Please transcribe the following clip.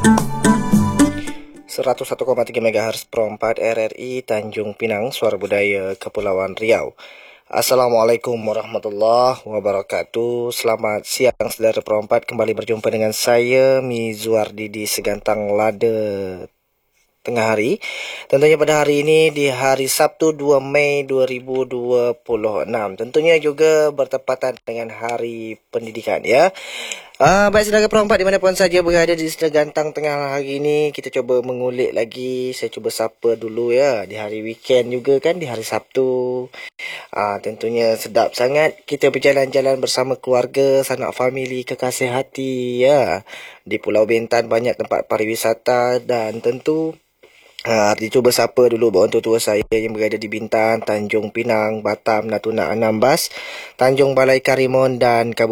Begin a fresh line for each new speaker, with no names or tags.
101,3 MHz Pro 4 RRI Tanjung Pinang, Suara Budaya Kepulauan Riau. Assalamualaikum warahmatullahi wabarakatuh. Selamat siang saudara Pro 4, kembali berjumpa dengan saya Mizuardi di Segantang Lada tengah hari. Tentunya pada hari ini di hari Sabtu 2 Mei 2026. Tentunya juga bertepatan dengan Hari Pendidikan ya. Baik saudara perempat dimanapun saja berada di Segantang tengah hari ini, kita cuba mengulik lagi. Saya cuba sapa dulu ya, di hari weekend juga kan, di hari Sabtu. Tentunya sedap sangat kita berjalan-jalan bersama keluarga, sanak famili, kekasih hati ya. Di Pulau Bintan banyak tempat pariwisata dan tentu dicuba sapa dulu bawa untuk tua saya yang berada di Bintan, Tanjung Pinang, Batam, Natuna, Anambas, Tanjung Balai Karimun dan